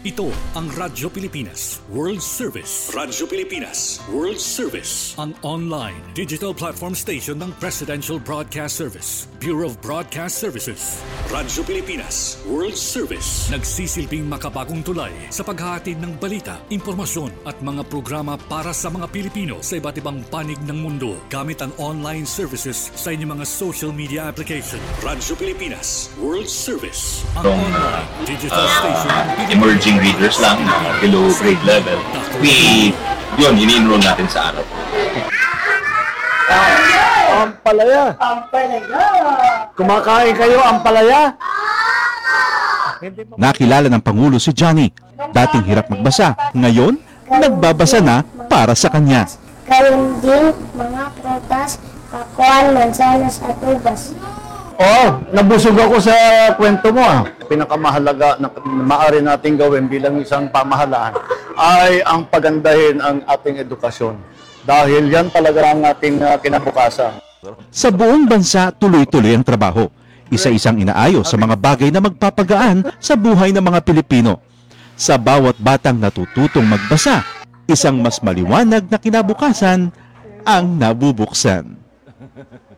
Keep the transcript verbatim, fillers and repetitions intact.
Ito ang Radyo Pilipinas World Service. Radyo Pilipinas World Service. Ang online digital platform station ng Presidential Broadcast Service, Bureau of Broadcast Services. Radyo Pilipinas World Service. Nagsisilbing makabagong tulay sa paghahatid ng balita, impormasyon at mga programa para sa mga Pilipino sa iba't ibang panig ng mundo gamit ang online services sa inyong mga social media application. Radyo Pilipinas World Service. Ang online digital station ng Pilipinas. Emerging readers lang na below grade level, we, yun, ini-enroll natin sa araw. Uh, ampalaya. Ampalaya. Kumakain kayo ampalaya? Nakilala ng Pangulo si Johnny. Dating hirap magbasa. Ngayon, nagbabasa na para sa kanya. Kalunding, mga prutas, pakuan, mansanas at ubas. Oh, nabusog ako sa kwento mo ah. Pinakamahalaga na maaari nating gawin bilang isang pamahalaan ay ang pagandahin ang ating edukasyon. Dahil yan talaga ang ating uh, kinabukasan. Sa buong bansa, tuloy-tuloy ang trabaho. Isa-isang inaayos sa mga bagay na magpapagaan sa buhay ng mga Pilipino. Sa bawat batang natututong magbasa, isang mas maliwanag na kinabukasan ang nabubuksan.